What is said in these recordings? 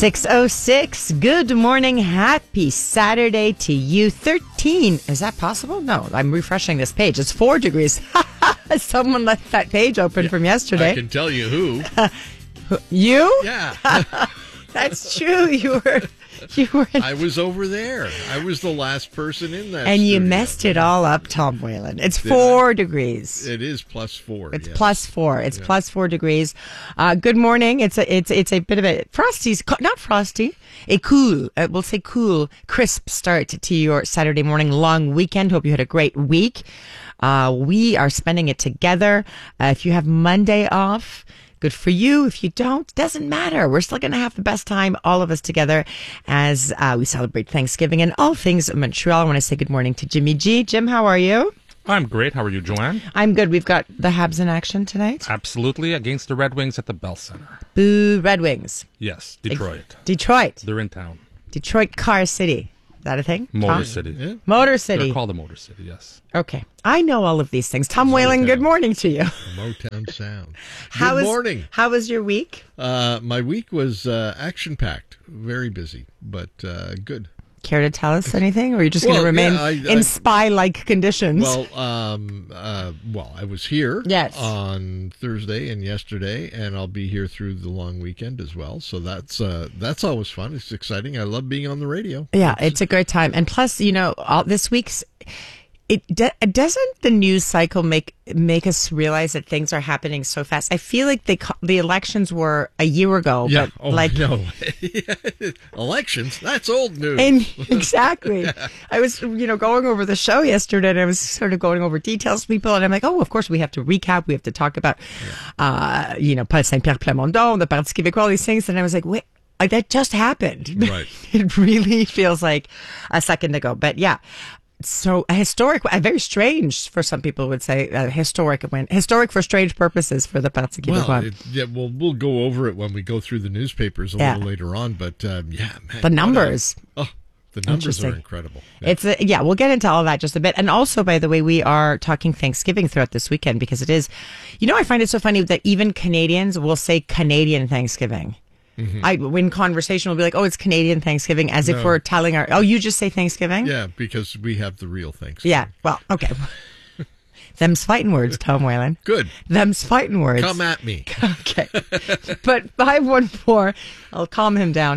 6:06. Good morning. Happy Saturday to you. 13. Is that possible? No, I'm refreshing this page. It's 4 degrees. Someone left that page open from yesterday. I can tell you who. You? Yeah. That's true. You were. I was over there. I was the last person in that. And you studio. messed it all up, Tom Whalen. It's 4 degrees. It is +4. It's yes. +4. It's +4 degrees. Good morning. It's a bit of a not frosty, a cool. We'll say cool, crisp start to your Saturday morning long weekend. Hope you had a great week. We are spending it together. If you have Monday off, good for you. If you don't, doesn't matter. We're still going to have the best time, all of us together, as we celebrate Thanksgiving and all things Montreal. I want to say good morning to Jimmy G. Jim, how are you? I'm great. How are you, Joanne? I'm good. We've got the Habs in action tonight. Absolutely. Against the Red Wings at the Bell Center. Boo, Red Wings. Yes, Detroit. Detroit. They're in town. Detroit Car City. Is that a thing? Motor Tom? City. Yeah. Motor City. They're called the Motor City, yes. Okay. I know all of these things. Tom Whalen, good morning to you. Motown Sound. Good morning. How was your week? My week was action-packed. Very busy, but good. Care to tell us anything? Or are you just going to remain in spy-like conditions? Well, I was here on Thursday and yesterday, and I'll be here through the long weekend as well. So that's always fun. It's exciting. I love being on the radio. Yeah, it's a great time. And plus, this week's... doesn't the news cycle make us realize that things are happening so fast? I feel like the elections were a year ago. Yeah. But no. Elections? That's old news. And exactly. I was, going over the show yesterday, and I was sort of going over details with people, and I'm like, oh, of course we have to recap. We have to talk about, Paul Saint-Pierre Plamondon, the Parti québécois, all these things. And I was like, wait. That just happened. Right. It really feels like a second ago. But yeah. So historic, very strange for some people would say, historic for strange purposes for the Parti québécois. Well, we'll go over it when we go through the newspapers a little later on. But man, the numbers. The numbers are incredible. Yeah. We'll get into all of that just a bit. And also, by the way, we are talking Thanksgiving throughout this weekend because it is, I find it so funny that even Canadians will say Canadian Thanksgiving. Mm-hmm. In conversation, we'll be like, oh, it's Canadian Thanksgiving, as if we're telling you just say Thanksgiving? Yeah, because we have the real Thanksgiving. Yeah, well, okay. Them's fighting words, Tom Whalen. Good. Them's fighting words. Come at me. Okay. But 514, I'll calm him down.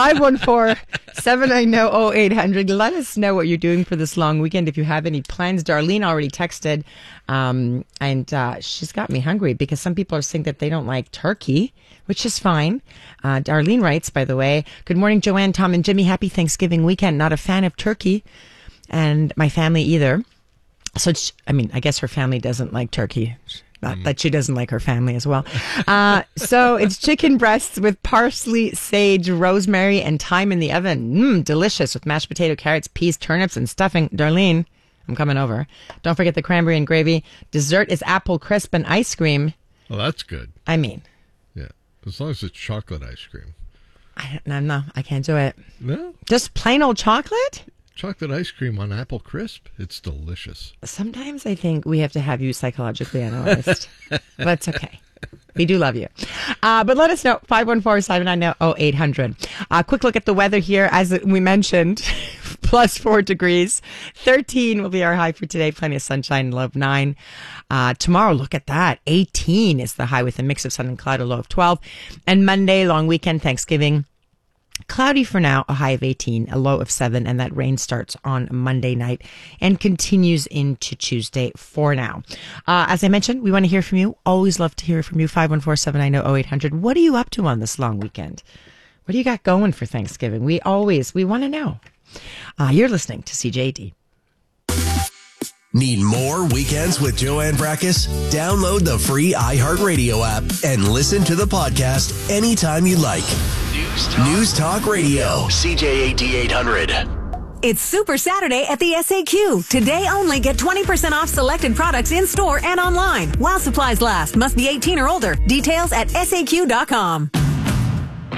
514-790-0800. Let us know what you're doing for this long weekend. If you have any plans. Darlene already texted, and she's got me hungry because some people are saying that they don't like turkey, which is fine. Darlene writes, by the way, good morning, Joanne, Tom, and Jimmy. Happy Thanksgiving weekend. Not a fan of turkey, and my family either. So, I guess her family doesn't like turkey. Not that she doesn't like her family as well. So it's chicken breasts with parsley, sage, rosemary, and thyme in the oven. Delicious with mashed potato, carrots, peas, turnips, and stuffing. Darlene, I'm coming over. Don't forget the cranberry and gravy. Dessert is apple crisp and ice cream. Well, that's good. Yeah, as long as it's chocolate ice cream. No, I can't do it. No? Just plain old chocolate? Chocolate ice cream on apple crisp. It's delicious. Sometimes I think we have to have you psychologically analyzed. But it's okay. We do love you. But let us know. 514-790-0800. Quick look at the weather here. As we mentioned, +4 degrees. 13 will be our high for today. Plenty of sunshine, low of 9. Tomorrow, look at that. 18 is the high with a mix of sun and cloud, a low of 12. And Monday, long weekend, Thanksgiving. Cloudy for now, a high of 18, a low of 7, and that rain starts on Monday night and continues into Tuesday for now. As I mentioned, we want to hear from you. Always love to hear from you. 514-790-0800. What are you up to on this long weekend? What do you got going for Thanksgiving? We want to know. You're listening to CJAD. Need more Weekends with Joanne Brackus? Download the free iHeartRadio app and listen to the podcast anytime you like. News Talk Radio. CJAD 800. It's Super Saturday at the SAQ. Today only, get 20% off selected products in store and online. While supplies last. Must be 18 or older. Details at SAQ.com.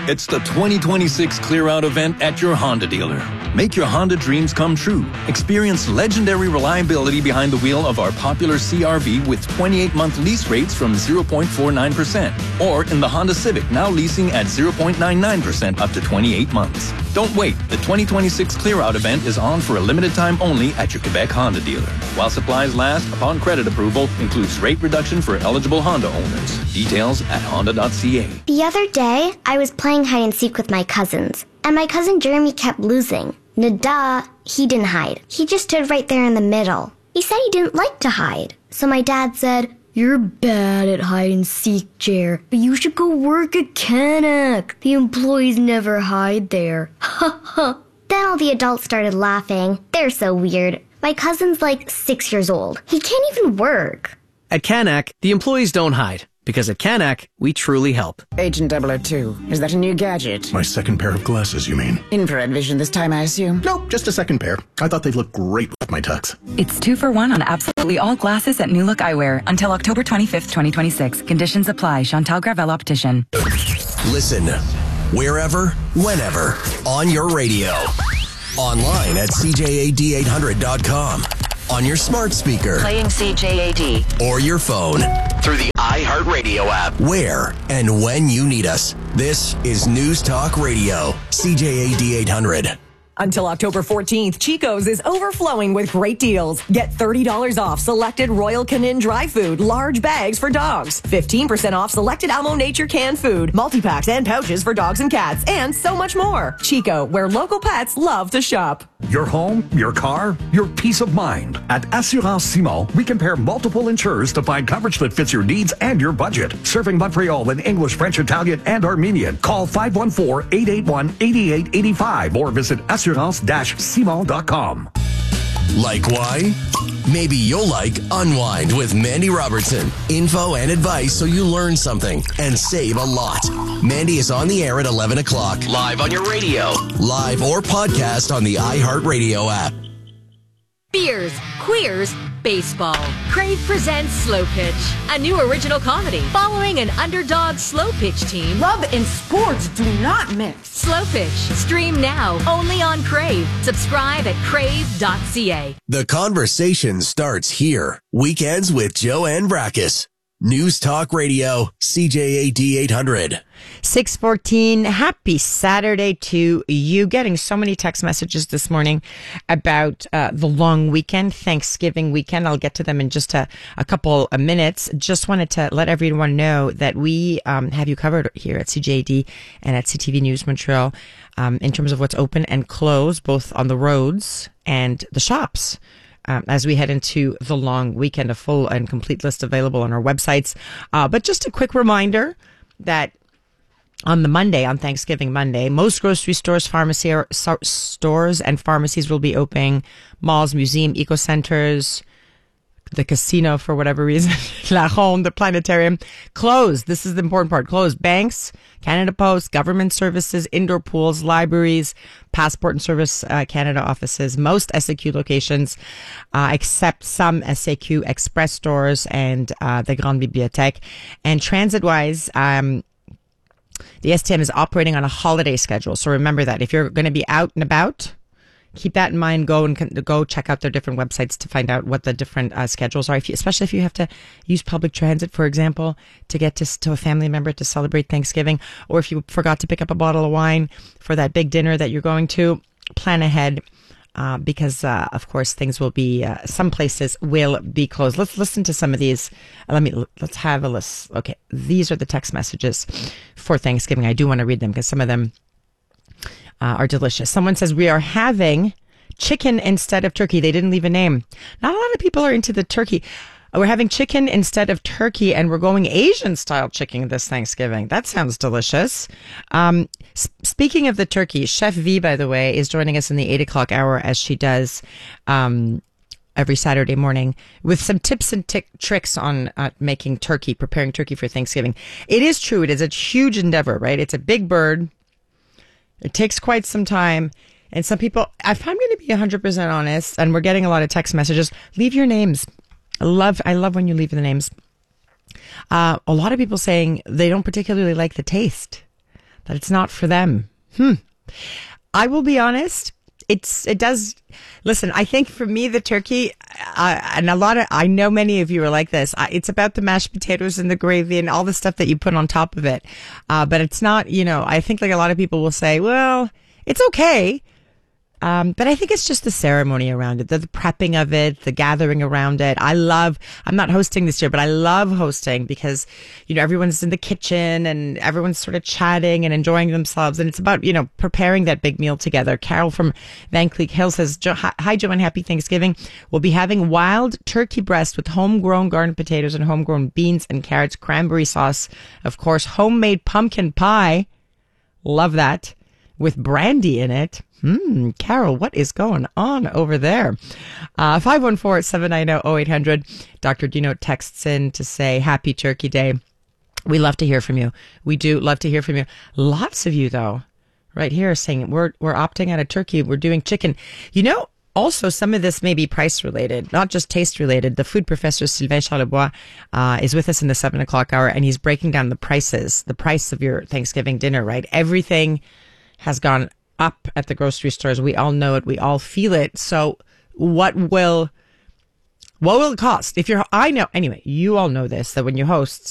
It's the 2026 Clear Out event at your Honda dealer. Make your Honda dreams come true. Experience legendary reliability behind the wheel of our popular CR-V with 28-month lease rates from 0.49%. Or in the Honda Civic, now leasing at 0.99% up to 28 months. Don't wait. The 2026 Clear Out event is on for a limited time only at your Quebec Honda dealer. While supplies last, upon credit approval, includes rate reduction for eligible Honda owners. Details at honda.ca. The other day, I was playing hide and seek with my cousins, and my cousin Jeremy kept losing. Nada, he didn't hide. He just stood right there in the middle. He said he didn't like to hide. So my dad said, "You're bad at hide and seek, Jer, but you should go work at Canac. The employees never hide there." Ha ha. Then all the adults started laughing. They're so weird. My cousin's like 6 years old. He can't even work. At Canac, the employees don't hide. Because at Canac, we truly help. Agent 002, is that a new gadget? My second pair of glasses, you mean? Infrared vision this time, I assume? Nope, just a second pair. I thought they'd look great with my tux. It's 2 for 1 on absolutely all glasses at New Look Eyewear until October 25th, 2026. Conditions apply. Chantal Gravel Optician. Listen wherever, whenever, on your radio. Online at CJAD800.com. On your smart speaker. Playing CJAD. Or your phone. Through the iHeartRadio app. Where and when you need us. This is News Talk Radio. CJAD 800. Until October 14th, Chico's is overflowing with great deals. Get $30 off selected Royal Canin dry food, large bags for dogs. 15% off selected Almo Nature canned food, multi-packs and pouches for dogs and cats, and so much more. Chico, where local pets love to shop. Your home, your car, your peace of mind. At Assurance Simon, we compare multiple insurers to find coverage that fits your needs and your budget. Serving Montreal in English, French, Italian, and Armenian. Call 514-881-8885 or visit assurance-simon.com. Like why? Maybe you'll like Unwind with Mandy Robertson. Info and advice so you learn something and save a lot. Mandy is on the air at 11 o'clock. Live on your radio. Live or podcast on the iHeartRadio app. Beers, queers, baseball. Crave presents Slow Pitch, a new original comedy following an underdog slow pitch team. Love and sports do not mix. Slow Pitch. Stream now only on Crave. Subscribe at crave.ca. The conversation starts here. Weekends with Joanne Brakis. News Talk Radio, CJAD 800. 6:14. Happy Saturday to you. Getting so many text messages this morning about the long weekend, Thanksgiving weekend. I'll get to them in just a couple of minutes. Just wanted to let everyone know that we have you covered here at CJAD and at CTV News Montreal in terms of what's open and closed, both on the roads and the shops. As we head into the long weekend, a full and complete list available on our websites. But just a quick reminder that on the Monday, on Thanksgiving Monday, most grocery stores, stores and pharmacies will be open. Malls, museum, eco centers, the casino for whatever reason, La Ronde, the planetarium, closed. This is the important part. Closed. Banks, Canada Post, government services, indoor pools, libraries, Passport and Service Canada offices, most SAQ locations, except some SAQ Express stores and the Grande Bibliothèque. And transit-wise, the STM is operating on a holiday schedule. So remember that if you're going to be out and about, keep that in mind. Go check out their different websites to find out what the different schedules are. Especially if you have to use public transit, for example, to get to a family member to celebrate Thanksgiving, or if you forgot to pick up a bottle of wine for that big dinner that you're going to, plan ahead. Because, of course, things will be, some places will be closed. Let's listen to some of these. Let's have a list. Okay. These are the text messages for Thanksgiving. I do want to read them because some of them are delicious. Someone says, we are having chicken instead of turkey. They didn't leave a name. Not a lot of people are into the turkey. We're having chicken instead of turkey, and we're going Asian style chicken this Thanksgiving. That sounds delicious. Speaking of the turkey, Chef V, by the way, is joining us in the 8 o'clock hour, as she does every Saturday morning, with some tips and tricks on making turkey, preparing turkey for Thanksgiving. It is true. It is a huge endeavor, right? It's a big bird. It takes quite some time. And some people, if I'm going to be 100% honest, and we're getting a lot of text messages, leave your names. I love when you leave the names. A lot of people saying they don't particularly like the taste. that it's not for them. I will be honest. It does. Listen, I think for me, the turkey, and I know many of you are like this. It's about the mashed potatoes and the gravy and all the stuff that you put on top of it. But it's not, I think like a lot of people will say, well, it's okay. But I think it's just the ceremony around it, the prepping of it, the gathering around it. I'm not hosting this year, but I love hosting because, everyone's in the kitchen and everyone's sort of chatting and enjoying themselves. And it's about, preparing that big meal together. Carol from Van Cleek Hill says, hi, Joanne, happy Thanksgiving. We'll be having wild turkey breast with homegrown garden potatoes and homegrown beans and carrots, cranberry sauce. Of course, homemade pumpkin pie. Love that. With brandy in it. Carol, what is going on over there? 514-790-0800. Dr. Dino texts in to say Happy Turkey Day. We love to hear from you. We do love to hear from you. Lots of you, though, right here saying we're opting out of turkey. We're doing chicken. Also, some of this may be price related, not just taste related. The food professor Sylvain Charlebois is with us in the 7 o'clock hour, and he's breaking down the price of your Thanksgiving dinner, right? Everything has gone up at the grocery stores. We all know it. We all feel it. So what will it cost? I know, anyway, you all know this, that when you host,